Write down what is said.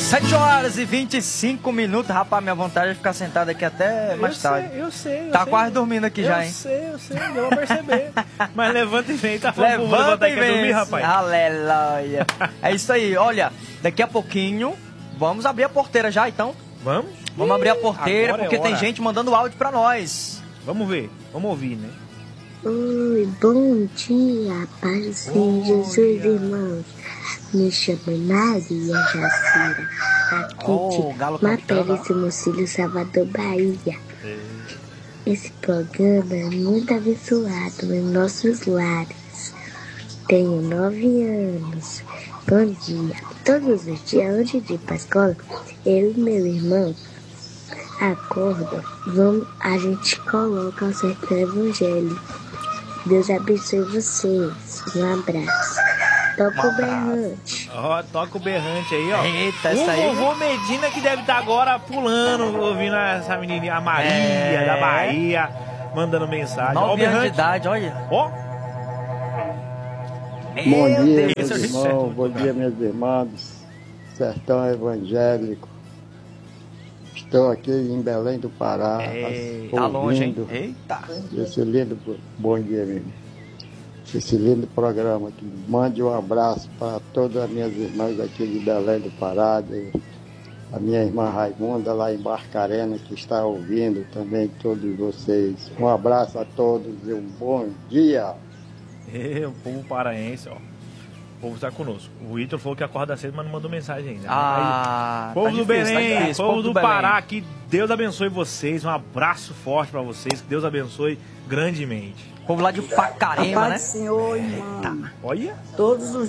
7h25. Rapaz, minha vontade é ficar sentado aqui até mais tarde. Eu sei. Tá quase dormindo aqui já, hein? Eu sei, deu pra perceber. Mas levanta e vem, tá falando pro Levanta e quer dormir, vem. rapaz? Aleluia. É isso aí, olha, daqui a pouquinho, vamos abrir a porteira já, então? Vamos abrir a porteira, porque tem gente mandando áudio pra nós. Vamos ver, vamos ouvir, né? Oi, bom dia, paz do Senhor Jesus, irmãos. Me chamo Maria Jacira, aqui de Mapérice, Mocílio, Salvador, Bahia. Esse programa é muito abençoado em nossos lares. Tenho 9 anos. Bom dia. Todos os dias, antes de ir para a escola, eu e meu irmão acordam, a gente coloca o sertão evangélico. Deus abençoe vocês. Um abraço. Toca o berrante. Toca o berrante aí, ó. Eita, essa aí. O vovô Medina que deve estar agora pulando, ouvindo essa menininha, a Maria da Bahia, mandando mensagem. 9 anos de idade, olha. Ó. Bom dia, meus irmãos. Bom dia, meus irmãos. Sertão Evangélico. Estou aqui em Belém do Pará. Tá longe, hein? Eita. Esse lindo, bom dia, meu irmão. Esse lindo programa aqui. Mande um abraço para todas as minhas irmãs aqui de Belém do Pará, a minha irmã Raimunda lá em Barcarena, que está ouvindo também todos vocês. Um abraço a todos e um bom dia. O povo paraense, ó. O povo está conosco. O Ítalo falou que acorda cedo, mas não mandou mensagem ainda. Povo do Belém, povo do Pará, que Deus abençoe vocês. Um abraço forte para vocês, que Deus abençoe grandemente. Povo lá de Pacarema, né? Senhor, irmão. Olha. Todos os